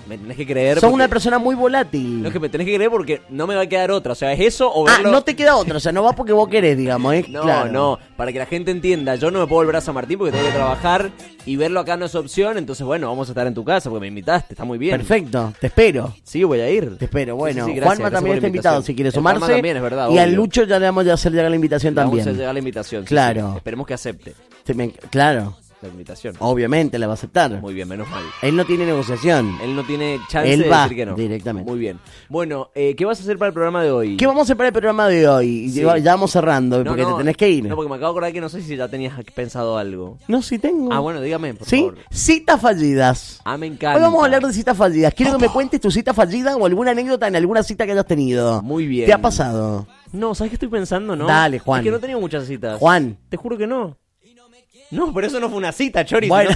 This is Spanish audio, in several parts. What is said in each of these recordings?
Me tenés que creer. Sos una persona muy volátil. No, es que me tenés que creer porque no me va a quedar otra. O sea, es eso o verlo... no te queda otra, o sea, no va porque vos querés, digamos, No, claro. no, para que la gente entienda, yo no me puedo volver a San Martín porque tengo que trabajar y verlo acá no es opción, entonces bueno, vamos a estar en tu casa porque me invitaste, está muy bien. Perfecto, te espero. Sí, voy a ir. Te espero, bueno. Sí, gracias, Juanma gracias también por está la invitado, invitación. si quiere Juanma sumarse. también, es verdad, y al obvio. Lucho ya le vamos a hacer llegar la invitación Vamos a también. llegar la invitación. Sí, Claro. sí. Esperemos que acepte Claro, la invitación. obviamente la va a aceptar. Muy bien, menos mal. Él no tiene negociación. Él no tiene chance Él de va decir que no. directamente. Muy bien. Bueno, ¿qué vas a hacer para el programa de hoy? ¿Qué vamos a hacer para el programa de hoy? Sí. Ya vamos cerrando, No, porque no, te tenés que ir. No, porque me acabo de acordar que no sé si ya tenías pensado algo. No, sí tengo. Ah, bueno, dígame, por ¿Sí? favor. Citas fallidas. Ah, me encanta. Hoy vamos a hablar de citas fallidas. Quiero que me cuentes tu cita fallida o alguna anécdota en alguna cita que hayas tenido. Muy bien. ¿Te ha pasado? No, ¿sabes qué estoy pensando, no? Dale, Juan. Es que no he tenido muchas citas. Juan. Te juro que no. No, pero eso no fue una cita, Chori. Bueno.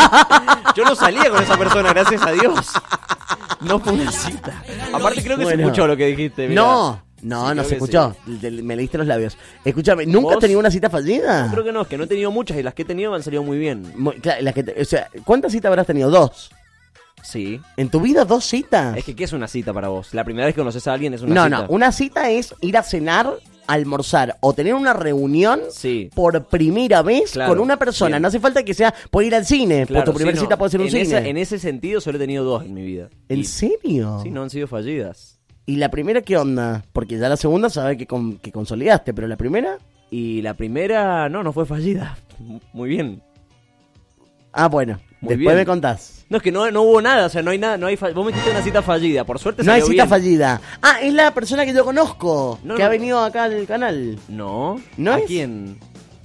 Yo no salía con esa persona, gracias a Dios. No fue una cita. Aparte creo que se Bueno. escuchó lo que dijiste. Mirá. No, Sí, no creo se que escuchó. Me leíste los labios. Escúchame, ¿nunca has ¿Vos? tenido una cita fallida? Creo que no, es que no he tenido muchas y las que he tenido me han salido muy bien. Claro, o sea, ¿cuántas citas habrás tenido? 2. Sí. ¿En tu vida 2 citas? Es que, ¿qué es una cita para vos? La primera vez que conoces a alguien es una No, cita. no, una cita es ir a cenar, almorzar o tener una reunión Sí. por primera vez Claro, con una persona. bien. No hace falta que sea por ir al cine, Claro, porque tu primera sí, no. cita puede ser un en cine. en ese sentido solo he tenido 2 en mi vida. ¿En Y- serio? Sí, no han sido fallidas. ¿Y la primera qué onda? Porque ya la segunda sabes que consolidaste, pero la primera... Y la primera, no fue fallida. Muy bien. Ah, bueno, Muy después bien. me contás. No, es que no hubo nada, o sea, no hay nada, vos me hiciste una cita fallida, por suerte No hay salió cita bien. fallida. Ah, es la persona que yo conozco, No, que no. ha venido acá al canal. No, ¿No ¿a es? quién?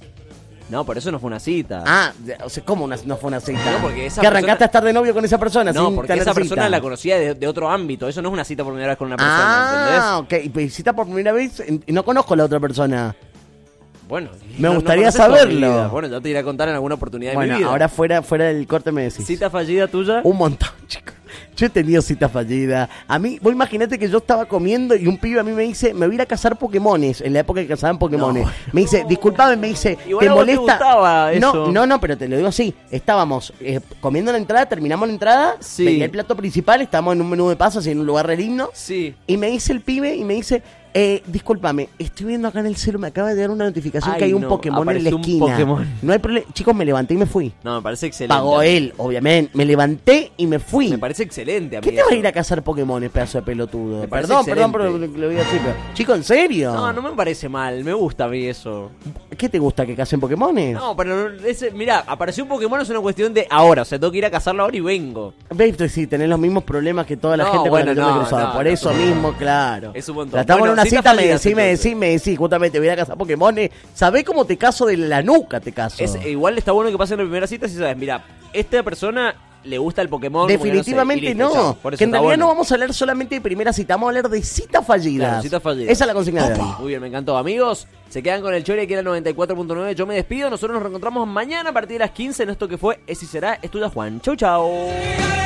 No, por eso no fue una cita. Ah, o sea, ¿cómo no fue una cita? No, porque esa ¿Que arrancaste persona- a estar de novio con esa persona No, sin porque tener esa persona cita? la conocía de otro ámbito, eso no es una cita por primera vez con una persona, Ah, ok. Y cita por primera vez y no conozco a la otra persona. ¿entendés? Bueno, Me no gustaría conoces toda mi saberlo. vida. Bueno, ya te iré a contar en alguna oportunidad de Bueno, mi vida. ahora fuera del corte me decís. ¿Cita fallida tuya? Un montón, chicos. Yo he tenido citas fallidas. A mí, vos imaginate que yo estaba comiendo y un pibe a mí me dice, me voy a ir a cazar Pokémones, en la época que cazaban Pokémones. No. Me dice, disculpame, me dice, Igual ¿te a vos te molesta? gustaba eso. No, pero te lo digo así. Estábamos comiendo la entrada, terminamos la entrada, Sí. venía el plato principal, estábamos en un menú de pasos, en un lugar re lindo. Sí. Y me dice el pibe, discúlpame, estoy viendo acá en el celu, me acaba de llegar una notificación Ay, que hay un no, Pokémon en la apareció un esquina. Pokémon. No hay problema. Chicos, me levanté y me fui. No, me parece excelente. Pagó él, obviamente. Me levanté y me fui. Me parece excelente, ¿Qué amigo. te vas a ir a cazar Pokémones, pedazo de pelotudo? Me parece Perdón, excelente. pero lo voy a decir. Pero, chico, ¿en serio? No, no me parece mal, me gusta a mí eso. ¿Qué te gusta, que casen Pokémones? No, pero mirá, apareció un Pokémon, es una cuestión de ahora, o sea, tengo que ir a cazarlo ahora y vengo. ¿Ves? Sí, tenés los mismos problemas que toda la No, gente bueno, con la que yo me no, cruzaba. no, Por no. eso mismo, claro. Es un montón. Ya estamos Bueno, en una cita cita, me fallidas, decís, justamente, voy a ir a cazar Pokémones. ¿Sabés cómo te caso de la nuca, te caso? Igual está bueno que pase en la primera cita si sabes, mira, esta persona le gusta el Pokémon. porque Definitivamente no, sé, y listo, no. chao. Por eso Que en está realidad bueno. no vamos a hablar solamente de primera cita, vamos a hablar de citas fallidas. Claro, citas fallidas. Esa es la consigna de hoy. Muy bien, me encantó. Amigos, se quedan con el Chori aquí en el 94.9. Yo me despido. Nosotros nos reencontramos mañana a partir de las 15 en esto que fue Es y Será. Es tuya, Juan. Chau, chau.